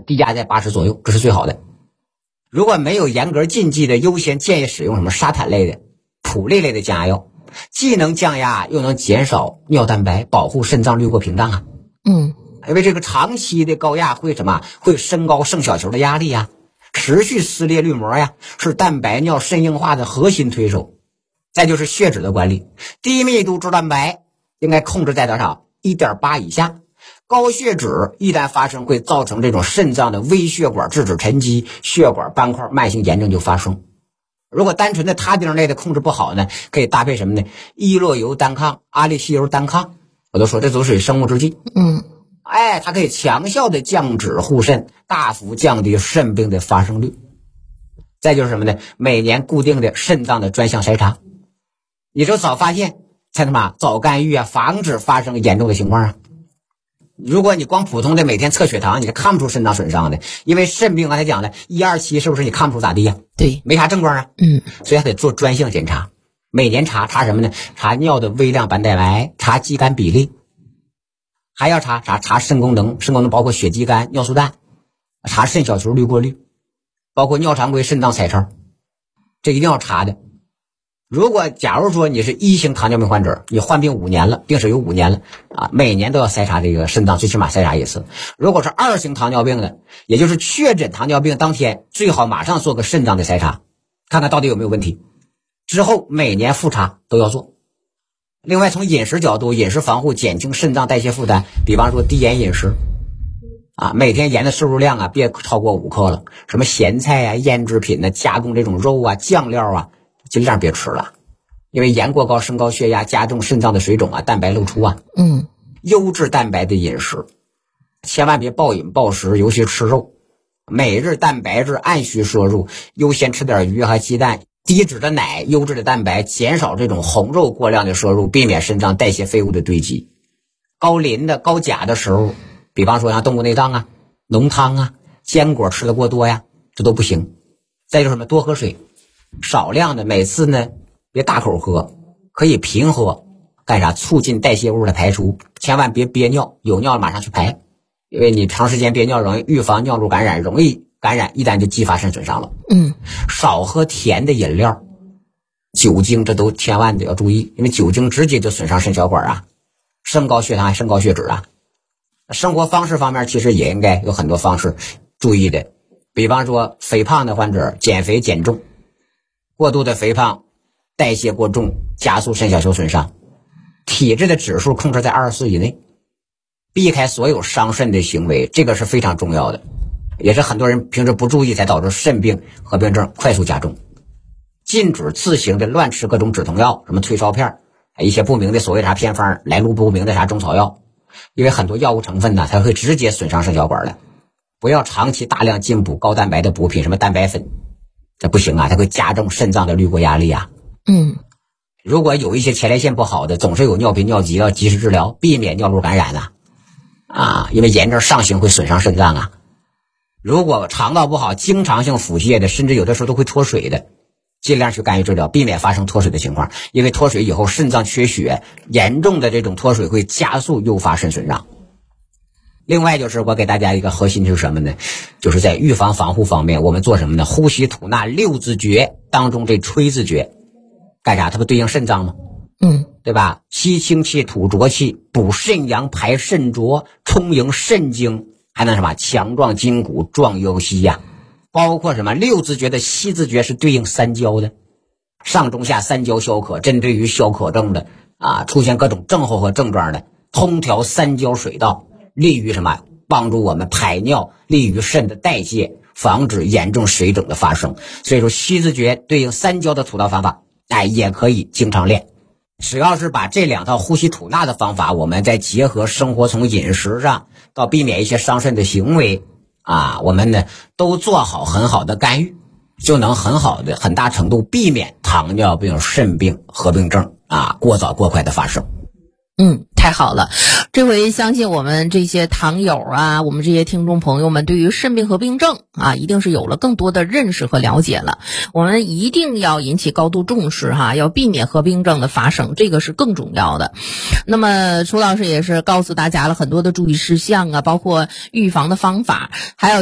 低压在80左右，这是最好的。如果没有严格禁忌的，优先建议使用什么沙坦类的、普类的降压药，既能降压又能减少尿蛋白，保护肾脏滤过屏障啊。因为这个长期的高压会什么？会升高肾小球的压力啊，持续撕裂滤膜呀，是蛋白尿肾硬化的核心推手。再就是血脂的管理，低密度脂蛋白应该控制在多少？ 1.8 以下。高血脂一旦发生，会造成这种肾脏的微血管质脂沉积，血管斑块慢性炎症就发生。如果单纯的他汀类的控制不好呢，可以搭配什么呢？伊洛油单抗、阿利西油单抗，我都说这都属于生物制剂。它可以强效的降脂护肾，大幅降低肾病的发生率。再就是什么呢？每年固定的肾脏的专项筛查，你就早发现才早干预啊，防止发生严重的情况啊。如果你光普通的每天测血糖，你是看不出肾脏损伤的，因为肾病刚才讲的1、2期是不是你看不出咋地呀？ 对， 没啥症状啊。所以还得做专项检查，每年查什么呢？查尿的微量白蛋白，查肌酐比例，还要查肾功能，肾功能包括血肌酐、尿素氮，查肾小球滤过率，包括尿常规、肾脏彩超，这一定要查的。如果假如说你是1型糖尿病患者，你患病5年了，病史有5年了啊，每年都要筛查这个肾脏，最起码筛查一次。如果是2型糖尿病的，也就是确诊糖尿病当天，最好马上做个肾脏的筛查，看看到底有没有问题。之后每年复查都要做。另外从饮食角度，饮食防护减轻肾脏代谢负担，比方说低盐饮食啊，每天盐的摄入量啊别超过5克了，什么咸菜啊、腌制品啊、加工这种肉啊、酱料啊，尽量别吃了，因为盐过高升高血压，加重肾脏的水肿啊，蛋白露出啊。优质蛋白的饮食，千万别暴饮暴食，尤其吃肉，每日蛋白质按需摄入，优先吃点鱼和鸡蛋，低脂的奶，优质的蛋白，减少这种红肉过量的摄入，避免肾脏代谢废物的堆积。高磷的高钾的食物，比方说像动物内脏啊、浓汤啊、坚果吃的过多呀，这都不行。再就是什么？多喝水，少量的，每次呢别大口喝，可以频喝。干啥？促进代谢物的排出，千万别憋尿，有尿马上去排，因为你长时间憋尿容易预防尿路感染，容易感染，一旦就激发肾损伤了。少喝甜的饮料，酒精这都千万得要注意，因为酒精直接就损伤肾小管啊，升高血糖、升高血脂啊。生活方式方面其实也应该有很多方式注意的，比方说肥胖的患者减肥减重，过度的肥胖代谢过重，加速肾小球损伤。体质的指数控制在24以内，避开所有伤肾的行为，这个是非常重要的，也是很多人平时不注意才导致肾病合并症快速加重。禁止自行的乱吃各种止痛药，什么退烧片，一些不明的所谓啥偏方，来路不明的啥中草药，因为很多药物成分呢，它会直接损伤肾小管的。不要长期大量进补高蛋白的补品，什么蛋白粉，这不行啊，它会加重肾脏的滤过压力啊。如果有一些前列腺不好的，总是有尿频尿急，要及时治疗，避免尿路感染因为炎症上行会损伤肾脏啊。如果肠道不好，经常性腹泻的，甚至有的时候都会脱水的，尽量去干预治疗，避免发生脱水的情况，因为脱水以后肾脏缺血，严重的这种脱水会加速诱发肾损伤。另外就是我给大家一个核心是什么呢？就是在预防防护方面，我们做什么呢？呼吸吐纳6字诀当中这吹字诀干啥？它不对应肾脏吗？对吧？吸清气，吐浊气，补肾阳，排肾浊，充盈肾精，还能什么？强壮筋骨，壮腰膝呀。包括什么？6字诀的吸字诀是对应三焦的，上中下三焦消渴，针对于消渴症的出现各种症候和症状的，通调三焦水道，利于什么？帮助我们排尿，利于肾的代谢，防止严重水肿的发生。所以说吸字诀对应三焦的吐纳方法，也可以经常练。只要是把这2套呼吸吐纳的方法，我们再结合生活，从饮食上到避免一些伤肾的行为我们呢都做好很好的干预，就能很好的很大程度避免糖尿病、肾病合并症过早过快的发生。 太好了，这回相信我们这些糖友我们这些听众朋友们对于肾病合并症一定是有了更多的认识和了解了。我们一定要引起高度重视要避免合并症的发生，这个是更重要的。那么楚老师也是告诉大家了很多的注意事项包括预防的方法，还有